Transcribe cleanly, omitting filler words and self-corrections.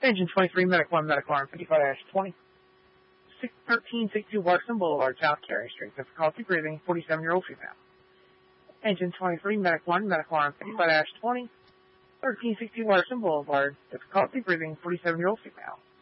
Engine 23, Medic 1, Medic Alarm 55-20. 1362 Larkson Boulevard, South Carey Street. Difficulty breathing, 47-year-old female. Engine 23, Medic 1, Medic Alarm 55-20. 1360 Larkson Boulevard. Difficulty breathing, 47-year-old female.